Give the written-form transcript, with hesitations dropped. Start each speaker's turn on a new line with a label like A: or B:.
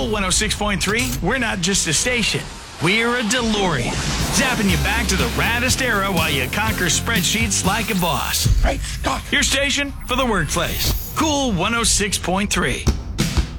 A: Cool 106.3, we're not just a station. We're a DeLorean. Zapping you back to the raddest era while you conquer spreadsheets like a boss.
B: Great Scott!
A: Your station for the workplace. Cool 106.3.